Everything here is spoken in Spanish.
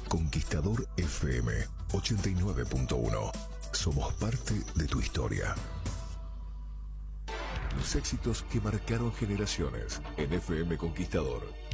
Conquistador FM 89.1. Somos parte de tu historia. Los éxitos que marcaron generaciones en FM Conquistador